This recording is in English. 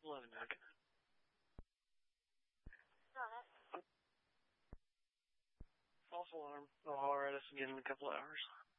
11 minutes. False alarm. They'll holler at us again in a couple hours.